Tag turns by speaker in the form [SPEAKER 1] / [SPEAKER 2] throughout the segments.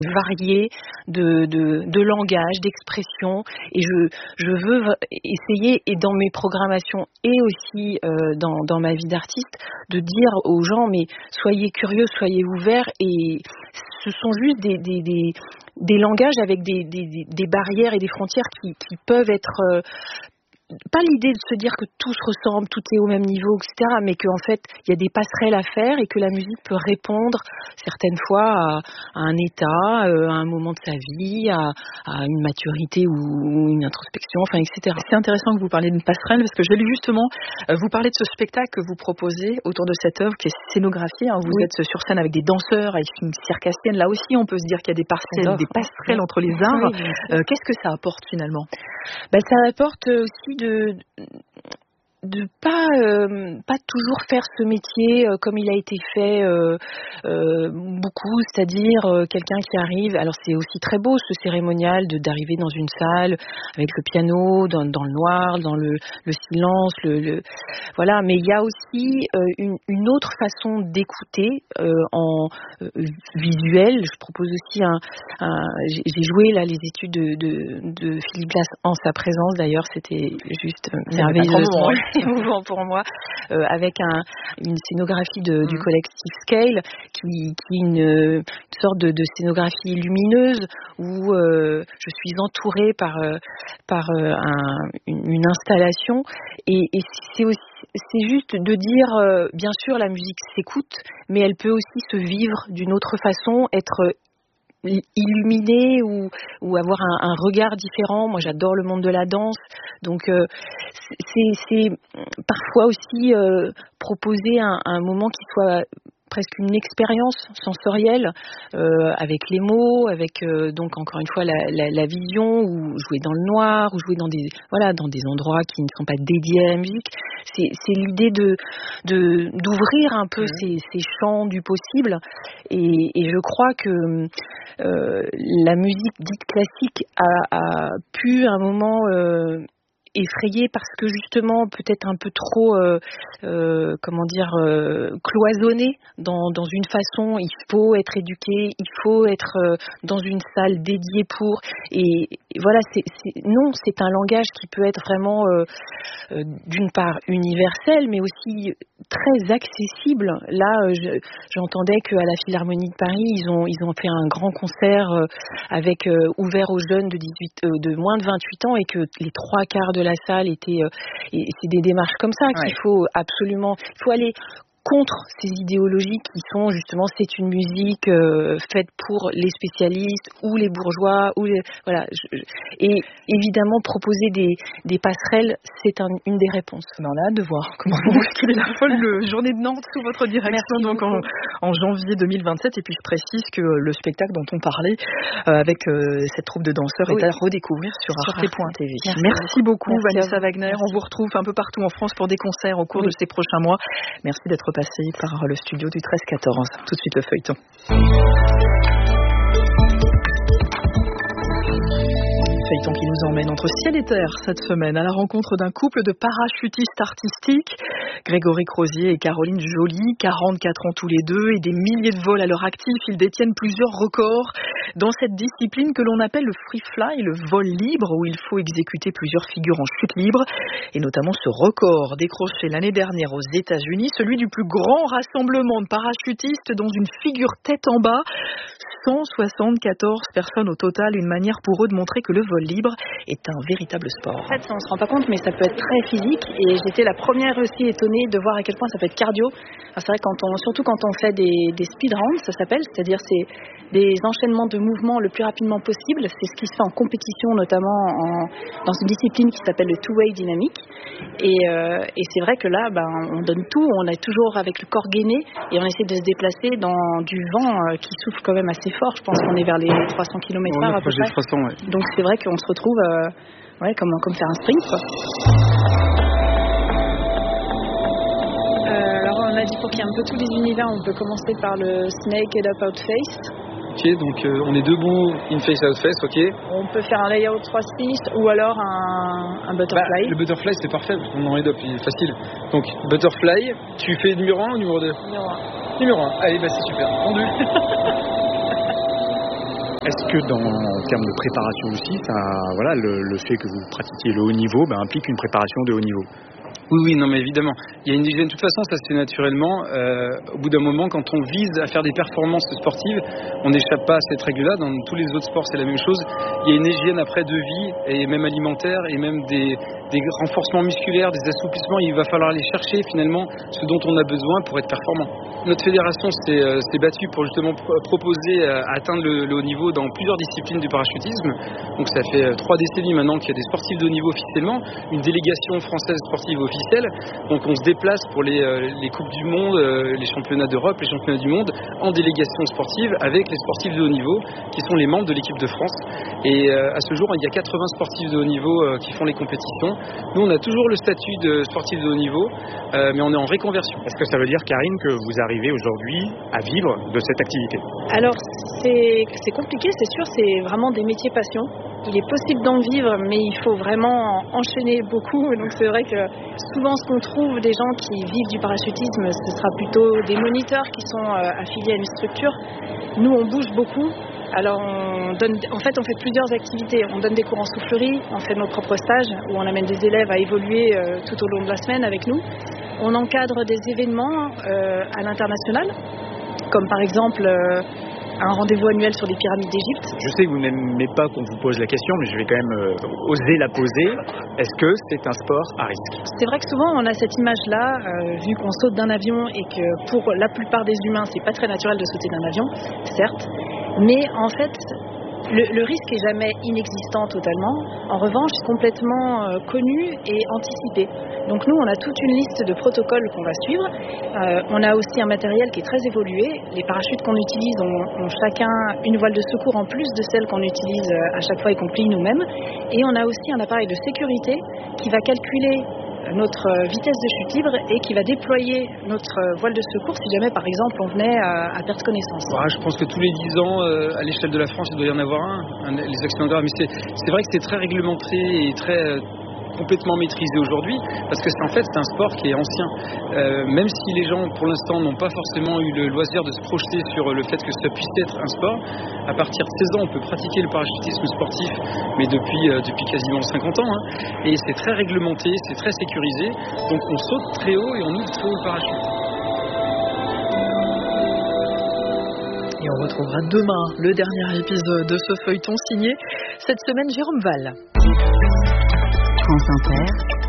[SPEAKER 1] variée de langage, d'expression, et je veux essayer, et dans mes programmations et aussi dans ma vie d'artiste, de dire aux gens, mais soyez curieux, soyez ouverts, et ce sont juste des langages avec des barrières et des frontières qui peuvent être pas l'idée de se dire que tout se ressemble, tout est au même niveau, etc., mais qu'en fait, il y a des passerelles à faire et que la musique peut répondre certaines fois à un état, à un moment de sa vie, à une maturité ou une introspection, enfin, etc.
[SPEAKER 2] C'est intéressant que vous parliez d'une passerelle, parce que je vais justement vous parler de ce spectacle que vous proposez autour de cette œuvre qui est scénographiée. Vous êtes sur scène avec des danseurs, avec une circassienne. Là aussi, on peut se dire qu'il y a des passerelles entre les arts. Qu'est-ce que ça apporte finalement ?
[SPEAKER 1] Ça apporte aussi de pas toujours faire ce métier comme il a été fait beaucoup, c'est-à-dire quelqu'un qui arrive, alors c'est aussi très beau ce cérémonial d'arriver dans une salle avec le piano, dans le noir, dans le silence, voilà, mais il y a aussi une autre façon d'écouter en visuel. Je propose aussi j'ai joué là les études de Philippe Glass en sa présence, d'ailleurs c'était juste merveilleusement émouvant pour moi, avec une scénographie du collectif Scale qui est une sorte de scénographie lumineuse où je suis entourée par une installation, et c'est juste de dire, bien sûr la musique s'écoute, mais elle peut aussi se vivre d'une autre façon, être illuminée ou avoir un regard différent. Moi j'adore le monde de la danse, donc c'est parfois aussi proposer un moment qui soit presque une expérience sensorielle avec les mots, avec donc encore une fois la vision, ou jouer dans le noir, ou jouer dans des endroits qui ne sont pas dédiés à la musique. C'est l'idée d'ouvrir un peu ces champs du possible, et je crois que la musique dite classique a pu à un moment effrayé parce que justement peut-être un peu trop cloisonné dans une façon. Il faut être éduqué, il faut être dans une salle dédiée pour, et voilà, c'est un langage qui peut être vraiment d'une part universel, mais aussi très accessible. Là j'entendais qu'à la Philharmonie de Paris ils ont fait un grand concert avec ouvert aux jeunes de moins de 28 ans, et que les 3/4 de la salle étaient, et c'est des démarches comme ça qu'il faut absolument, il faut aller contre ces idéologies qui sont justement, c'est une musique faite pour les spécialistes ou les bourgeois et évidemment proposer des passerelles, c'est une des réponses.
[SPEAKER 2] On a hâte de voir comment vous bousculez la folle journée de Nantes sous votre direction.
[SPEAKER 1] Merci
[SPEAKER 2] donc en janvier 2027, et puis je précise que le spectacle dont on parlait avec cette troupe de danseurs est à redécouvrir sur arte.tv. Merci beaucoup. Vanessa Wagner. On vous retrouve un peu partout en France pour des concerts au cours de ces prochains mois. Merci d'être passé par le studio du 13-14. Tout de suite le feuilleton. Feuilleton qui nous emmène entre ciel et terre cette semaine à la rencontre d'un couple de parachutistes artistiques, Grégory Crozier et Caroline Joly, 44 ans tous les deux et des milliers de vols à leur actif. Ils détiennent plusieurs records dans cette discipline que l'on appelle le free fly, le vol libre, où il faut exécuter plusieurs figures en chute libre, et notamment ce record décroché l'année dernière aux États-Unis, celui du plus grand rassemblement de parachutistes dans une figure tête en bas. 174 personnes au total, une manière pour eux de montrer que le vol libre est un véritable sport.
[SPEAKER 3] En fait, on se rend pas compte, mais ça peut être très physique, et j'étais la première aussi étonnée de voir à quel point ça peut être cardio. Alors, c'est vrai, surtout quand on fait des speed rounds, ça s'appelle, c'est-à-dire c'est des enchaînements de mouvements le plus rapidement possible. C'est ce qui se fait en compétition, notamment dans une discipline qui s'appelle le two-way dynamique. Et c'est vrai que là, on donne tout, on est toujours avec le corps gainé, et on essaie de se déplacer dans du vent qui souffle quand même assez fort. Je pense qu'on est vers les 300 km/h à peu près.
[SPEAKER 4] 300, ouais.
[SPEAKER 3] Donc c'est vrai qu'on se retrouve comme faire un sprint, quoi. Alors on a dit pour qu'il y ait un peu tous les univers, on peut commencer par le snake head up out face.
[SPEAKER 4] Ok, donc on est debout, in face out face, ok.
[SPEAKER 3] On peut faire un layout 3-6 ou alors un butterfly.
[SPEAKER 4] Le butterfly c'est parfait, parce qu'on en head up, il est facile. Donc butterfly, tu fais numéro 1 ou numéro 2 ?
[SPEAKER 3] Numéro 1.
[SPEAKER 4] Numéro 1, allez, c'est super, rendu.
[SPEAKER 5] que en termes de préparation aussi, le fait que vous pratiquiez le haut niveau implique une préparation de haut niveau?
[SPEAKER 4] Oui, non mais évidemment. Il y a une hygiène, de toute façon ça se fait naturellement. Au bout d'un moment, quand on vise à faire des performances sportives, on n'échappe pas à cette règle-là. Dans tous les autres sports c'est la même chose. Il y a une hygiène après de vie, et même alimentaire, et même des renforcements musculaires, des assouplissements. Il va falloir aller chercher finalement ce dont on a besoin pour être performant. Notre fédération s'est battue pour justement proposer à atteindre le haut niveau dans plusieurs disciplines du parachutisme. Donc ça fait 3 décennies maintenant qu'il y a des sportifs de haut niveau officiellement, une délégation française sportive officielle. Donc on se déplace pour les coupes du monde, les championnats d'Europe, les championnats du monde en délégation sportive avec les sportifs de haut niveau qui sont les membres de l'équipe de France. Et à ce jour, il y a 80 sportifs de haut niveau qui font les compétitions. Nous, on a toujours le statut de sportif de haut niveau, mais on est en réconversion.
[SPEAKER 5] Est-ce que ça veut dire, Karine, que vous arrivez aujourd'hui à vivre de cette activité?
[SPEAKER 3] Alors, c'est compliqué, c'est sûr, c'est vraiment des métiers passion. Il est possible d'en vivre, mais il faut vraiment enchaîner beaucoup. Donc c'est vrai que souvent ce qu'on trouve des gens qui vivent du parachutisme, ce sera plutôt des moniteurs qui sont affiliés à une structure. Nous, on bouge beaucoup. Alors on fait plusieurs activités. On donne des cours en soufflerie, on fait nos propres stages où on amène des élèves à évoluer tout au long de la semaine avec nous. On encadre des événements à l'international, comme par exemple un rendez-vous annuel sur les pyramides d'Égypte.
[SPEAKER 5] Je sais que vous n'aimez pas qu'on vous pose la question, mais je vais quand même oser la poser. Est-ce que c'est un sport à risque?
[SPEAKER 3] C'est vrai que souvent on a cette image-là, vu qu'on saute d'un avion et que pour la plupart des humains, c'est pas très naturel de sauter d'un avion, certes, mais en fait, le risque est jamais inexistant totalement. En revanche, complètement connu et anticipé. Donc nous, on a toute une liste de protocoles qu'on va suivre. On a aussi un matériel qui est très évolué. Les parachutes qu'on utilise ont chacun une voile de secours en plus de celle qu'on utilise à chaque fois, y compris nous-mêmes. Et on a aussi un appareil de sécurité qui va calculer notre vitesse de chute libre et qui va déployer notre voile de secours si jamais par exemple on venait à perdre connaissance.
[SPEAKER 4] Je pense que tous les 10 ans à l'échelle de la France il doit y en avoir les accidents graves, mais c'est vrai que c'est très réglementé et très complètement maîtrisé aujourd'hui parce que c'est un sport qui est ancien. Même si les gens pour l'instant n'ont pas forcément eu le loisir de se projeter sur le fait que ça puisse être un sport, à partir de 16 ans on peut pratiquer le parachutisme sportif, mais depuis quasiment 50 ans, et c'est très réglementé, c'est très sécurisé, donc on saute très haut et on ouvre très haut le parachute.
[SPEAKER 2] Et on retrouvera demain le dernier épisode de ce feuilleton signé cette semaine Jérôme Val.
[SPEAKER 6] France Inter,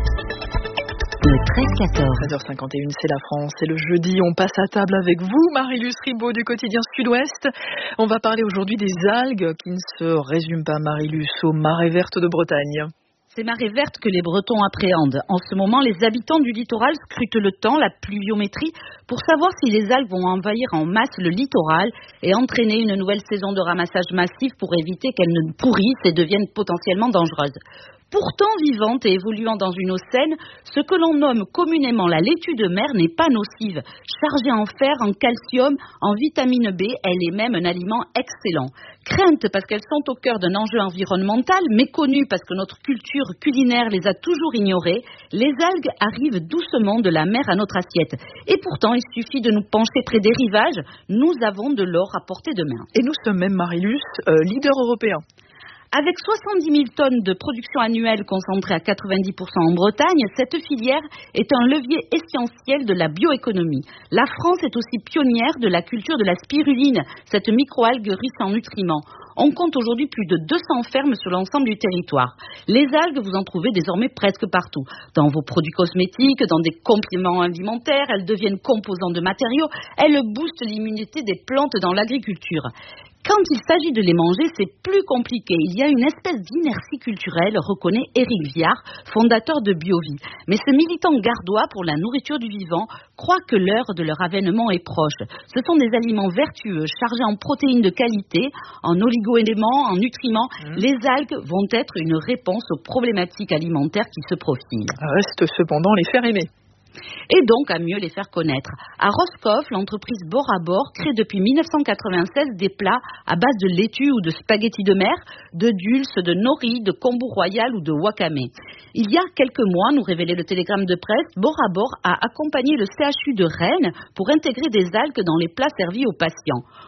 [SPEAKER 6] le 13-14.
[SPEAKER 2] 13h51, c'est la France, c'est le jeudi, on passe à table avec vous, Marie-Luce Ribaud du quotidien Sud-Ouest. On va parler aujourd'hui des algues qui ne se résument pas, Marie-Luce, aux marées vertes de Bretagne.
[SPEAKER 6] Ces marées vertes que les Bretons appréhendent. En ce moment, les habitants du littoral scrutent le temps, la pluviométrie, pour savoir si les algues vont envahir en masse le littoral et entraîner une nouvelle saison de ramassage massif pour éviter qu'elles ne pourrissent et deviennent potentiellement dangereuses. Pourtant vivante et évoluant dans une eau saine, ce que l'on nomme communément la laitue de mer n'est pas nocive. Chargée en fer, en calcium, en vitamine B, elle est même un aliment excellent. Crainte parce qu'elles sont au cœur d'un enjeu environnemental, méconnues parce que notre culture culinaire les a toujours ignorées, les algues arrivent doucement de la mer à notre assiette. Et pourtant, il suffit de nous pencher près des rivages, nous avons de l'or à portée de main.
[SPEAKER 2] Et nous sommes même, Marie-Luce, leader européen.
[SPEAKER 6] Avec 70 000 tonnes de production annuelle concentrée à 90% en Bretagne, cette filière est un levier essentiel de la bioéconomie. La France est aussi pionnière de la culture de la spiruline, cette microalgue riche en nutriments. On compte aujourd'hui plus de 200 fermes sur l'ensemble du territoire. Les algues, vous en trouvez désormais presque partout. Dans vos produits cosmétiques, dans des compléments alimentaires, elles deviennent composants de matériaux, elles boostent l'immunité des plantes dans l'agriculture. Quand il s'agit de les manger, c'est plus compliqué. Il y a une espèce d'inertie culturelle, reconnaît Éric Viard, fondateur de Biovie. Mais ce militant gardois pour la nourriture du vivant croit que l'heure de leur avènement est proche. Ce sont des aliments vertueux, chargés en protéines de qualité, en oligo-éléments, en nutriments. Les algues vont être une réponse aux problématiques alimentaires qui se profilent.
[SPEAKER 2] Reste cependant les faire aimer.
[SPEAKER 6] Et donc à mieux les faire connaître. À Roscoff, l'entreprise Bord à Bord crée depuis 1996 des plats à base de laitue ou de spaghettis de mer, de dulce, de nori, de kombu royal ou de wakame. Il y a quelques mois, nous révélait le télégramme de presse, Bord à Bord a accompagné le CHU de Rennes pour intégrer des algues dans les plats servis aux patients.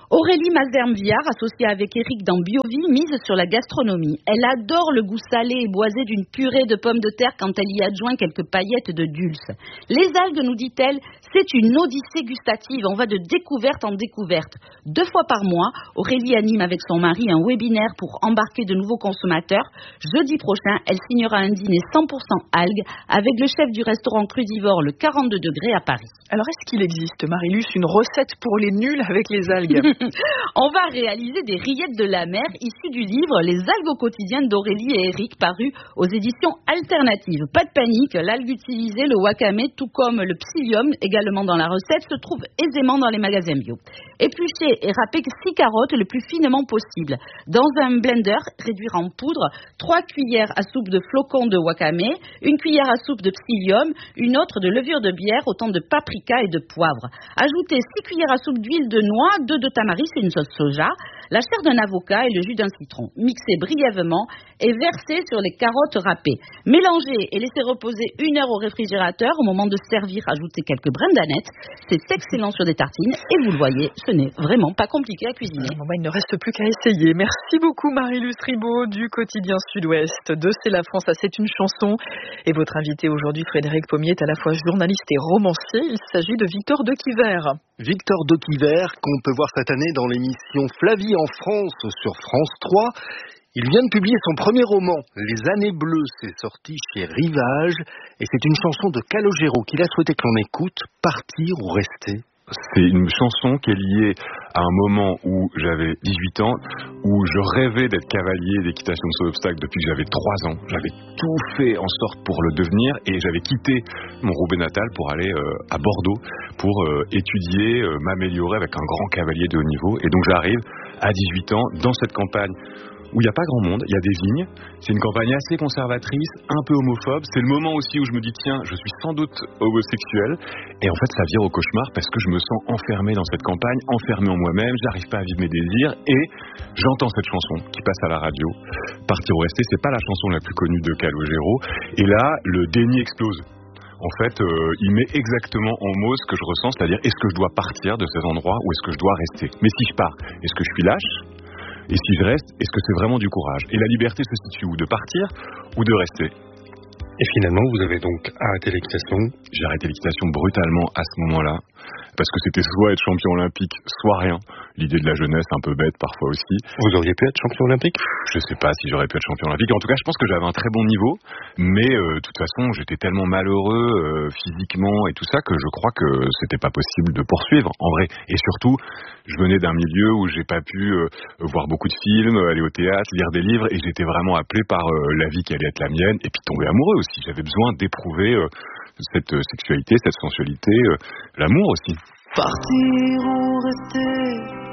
[SPEAKER 6] Aurélie Mazerme-Viard, associée avec Eric dans Biovie, mise sur la gastronomie. Elle adore le goût salé et boisé d'une purée de pommes de terre quand elle y adjoint quelques paillettes de dulce. Les algues, nous dit-elle, c'est une odyssée gustative. On va de découverte en découverte. 2 fois par mois, Aurélie anime avec son mari un webinaire pour embarquer de nouveaux consommateurs. Jeudi prochain, elle signera un dîner 100% algues avec le chef du restaurant crudivore Le 42 degrés à Paris.
[SPEAKER 2] Alors, est-ce qu'il existe, Marie-Luce, une recette pour les nuls avec les algues?
[SPEAKER 6] On va réaliser des rillettes de la mer issues du livre Les algues au quotidien d'Aurélie et Eric, paru aux éditions alternatives. Pas de panique, l'algue utilisée, le wakame, tout comme le psyllium, également dans la recette, se trouve aisément dans les magasins bio. Éplucher et râper 6 carottes le plus finement possible. Dans un blender, réduire en poudre 3 cuillères à soupe de flocons de wakame, 1 cuillère à soupe de psyllium, une autre de levure de bière, autant de paprika et de poivre. Ajoutez 6 cuillères à soupe d'huile de noix, 2 de tamaris et une sauce soja, la chair d'un avocat et le jus d'un citron. Mixez brièvement et versez sur les carottes râpées. Mélangez et laissez reposer 1 heure au réfrigérateur. Au moment de servir, ajoutez quelques brins d'aneth. C'est excellent sur des tartines et vous le voyez, ce n'est vraiment pas compliqué à cuisiner.
[SPEAKER 2] Il ne reste plus qu'à essayer. Merci beaucoup Marie-Luce Ribaud du quotidien Sud-Ouest de C'est la France à C'est une chanson. Et votre invité aujourd'hui, Frédéric Pommier, est à la fois journaliste et romancier. Il s'agit de Victor Decuyvert.
[SPEAKER 7] Victor Decuyvert, qu'on peut voir cette année dans l'émission Flavie en France sur France 3. Il vient de publier son premier roman, Les Années Bleues, c'est sorti chez Rivage, et c'est une chanson de Calogero qu'il a souhaité que l'on écoute, Partir ou Rester.
[SPEAKER 8] C'est une chanson qui est liée à un moment où j'avais 18 ans, où je rêvais d'être cavalier d'équitation de saut d'obstacle depuis que j'avais 3 ans. J'avais tout fait en sorte pour le devenir et j'avais quitté mon Roubaix natal pour aller à Bordeaux pour étudier, m'améliorer avec un grand cavalier de haut niveau. Et donc j'arrive à 18 ans dans cette campagne où il n'y a pas grand monde, il y a des vignes, c'est une campagne assez conservatrice, un peu homophobe, c'est le moment aussi où je me dis tiens, je suis sans doute homosexuel, et en fait ça vire au cauchemar parce que je me sens enfermé dans cette campagne, enfermé en moi-même, j'arrive pas à vivre mes désirs, et j'entends cette chanson qui passe à la radio, Partir ou Rester, c'est pas la chanson la plus connue de Calogero, et là le déni explose. En fait, il met exactement en mots ce que je ressens, c'est-à-dire est-ce que je dois partir de ces endroits ou est-ce que je dois rester? Mais si je pars, est-ce que je suis lâche? Et si je reste, est-ce que c'est vraiment du courage? Et la liberté se situe où? De partir ou de rester?
[SPEAKER 7] Et finalement, vous avez donc arrêté l'équitation?
[SPEAKER 8] J'ai arrêté l'équitation brutalement à ce moment-là, parce que c'était soit être champion olympique, soit rien. L'idée de la jeunesse, un peu bête parfois aussi.
[SPEAKER 7] Vous auriez pu être champion olympique?
[SPEAKER 8] Je sais pas si j'aurais pu être champion olympique. En tout cas, je pense que j'avais un très bon niveau, mais de toute façon, j'étais tellement malheureux physiquement et tout ça que je crois que c'était pas possible de poursuivre, en vrai. Et surtout, je venais d'un milieu où j'ai pas pu voir beaucoup de films, aller au théâtre, lire des livres, et j'étais vraiment appelé par la vie qui allait être la mienne, et puis tomber amoureux aussi. J'avais besoin d'éprouver cette sexualité, cette sensualité, l'amour aussi.
[SPEAKER 9] Partir ou rester,